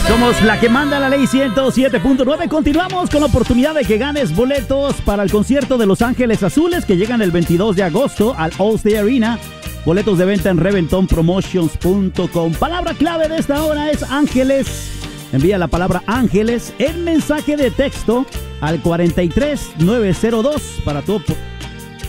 Somos la que manda la ley 107.9. Continuamos con la oportunidad de que ganes boletos para el concierto de Los Ángeles Azules que llegan el 22 de agosto al Allstate Arena. Boletos de venta en reventonpromotions.com. Palabra clave de esta hora es Ángeles. Envía la palabra Ángeles en mensaje de texto al 43902 para tu